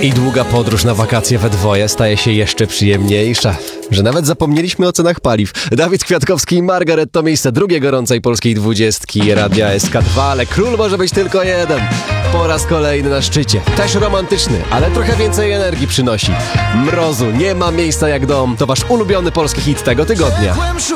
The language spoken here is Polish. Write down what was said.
I długa podróż na wakacje we dwoje staje się jeszcze przyjemniejsza, że nawet zapomnieliśmy o cenach paliw. Dawid Kwiatkowski i Margaret to miejsce drugiej gorącej polskiej 20 Radia SK2, ale król może być tylko jeden. Po raz kolejny na szczycie. Też romantyczny, ale trochę więcej energii przynosi. Mrozu nie ma miejsca jak dom. To wasz ulubiony polski hit tego tygodnia.